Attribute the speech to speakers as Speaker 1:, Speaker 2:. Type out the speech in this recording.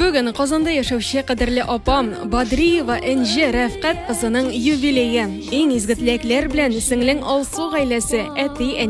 Speaker 1: Бүген Казанда яшәүче кадерле апам Бадриева Энҗе Рәфкать кызының юбилее. Иң изге теләкләр белән сеңлең Алсу гаиләсе, әти,